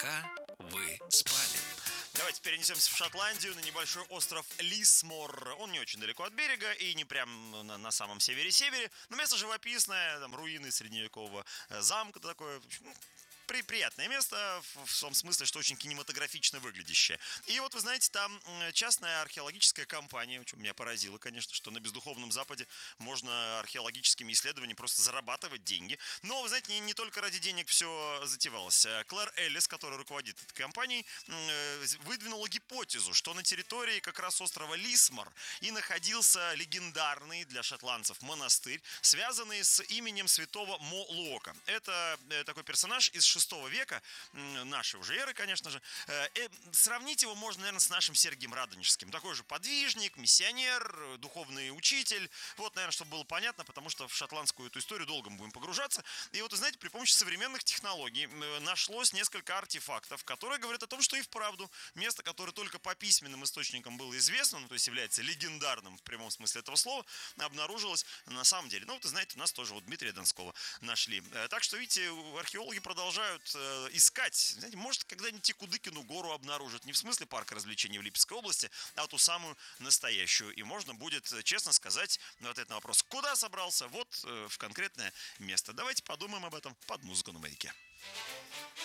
Пока вы спали. Давайте перенесемся в Шотландию, на небольшой остров Лисмор. Он не очень далеко от берега и не прям на самом севере-севере, но место живописное, там руины средневекового замка такое. В общем, приятное место, в том смысле, что очень кинематографично выглядящее. И вот, вы знаете, там частная археологическая компания, что меня поразило, конечно, что на бездуховном Западе можно археологическими исследованиями просто зарабатывать деньги. Но, вы знаете, не только ради денег все затевалось. Клэр Эллис, которая руководит этой компанией, выдвинула гипотезу, что на территории как раз острова Лисмор и находился легендарный для шотландцев монастырь, связанный с именем святого Молока. Это такой персонаж из VI века, нашей уже эры, конечно же. Сравнить его можно, наверное, с нашим Сергием Радонежским. Такой же подвижник, миссионер, духовный учитель. Вот, наверное, чтобы было понятно, потому что в шотландскую эту историю долго мы будем погружаться. И вот, вы знаете, при помощи современных технологий нашлось несколько артефактов, которые говорят о том, что и вправду место, которое только по письменным источникам было известно, ну, то есть является легендарным в прямом смысле этого слова, обнаружилось на самом деле. Ну, вот, вы знаете, у нас тоже вот Дмитрия Донского нашли. Так что, видите, археологи продолжают искать. Знаете, может, когда-нибудь и Кудыкину гору обнаружат. Не в смысле парка развлечений в Липецкой области, а ту самую настоящую. И можно будет честно сказать на ответ на вопрос, куда собрался, вот в конкретное место. Давайте подумаем об этом под музыку на маяке.